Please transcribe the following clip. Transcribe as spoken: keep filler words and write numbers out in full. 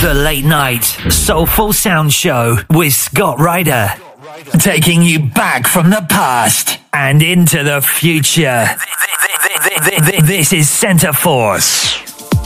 The Late Night Soulful Sound Show with Scott Ryder. Taking you back from the past and into the future. This is Center Force.